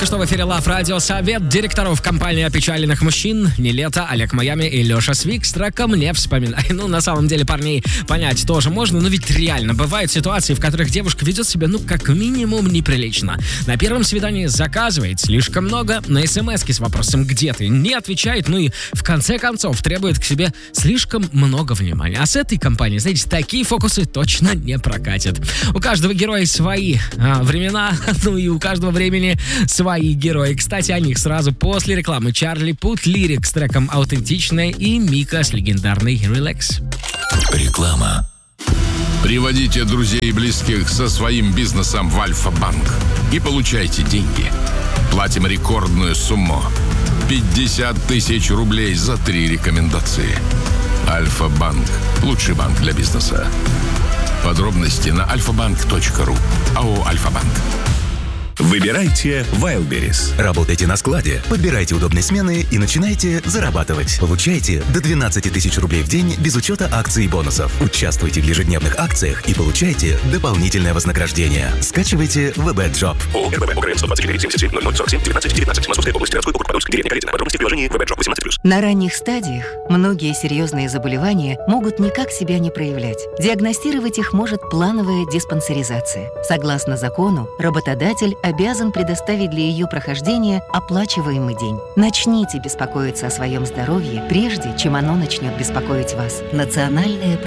Только что в эфире Love Radio совет директоров компании опечаленных мужчин Нилетто, Олег Майами и Леша Свик с треком «Не вспоминай». Ну, на самом деле, парней понять тоже можно, но ведь реально бывают ситуации, в которых девушка ведет себя, как минимум, неприлично. На первом свидании заказывает слишком много, на смс-ке с вопросом «Где ты?» не отвечает, и в конце концов требует к себе слишком много внимания. А с этой компанией, знаете, такие фокусы точно не прокатят. У каждого героя свои времена, и у каждого времени свои герои. Кстати, о них сразу после рекламы. Чарли Пут, Лирик с треком «Аутентичная» и Мика с легендарной «Relax». Реклама. Приводите друзей и близких со своим бизнесом в Альфа-банк и получайте деньги. Платим рекордную сумму. 50 тысяч рублей за 3 рекомендации. Альфа-банк. Лучший банк для бизнеса. Подробности на alfabank.ru. АО «Альфа-банк». Выбирайте Wildberries. Работайте на складе, подбирайте удобные смены и начинайте зарабатывать. Получайте до 12 тысяч рублей в день без учета акций и бонусов. Участвуйте в ежедневных акциях и получайте дополнительное вознаграждение. Скачивайте WebEdJob. ООО РББ ОГРН 124 77 0047 19 19. Московская область, городской округ, Подольск, деревня Калитина. Подробности в приложении WebEdJob 18+. На ранних стадиях многие серьезные заболевания могут никак себя не проявлять. Диагностировать их может плановая диспансеризация. Согласно закону, работодатель обязан предоставить для ее прохождения оплачиваемый день. Начните беспокоиться о своем здоровье, прежде чем оно начнет беспокоить вас. Национальная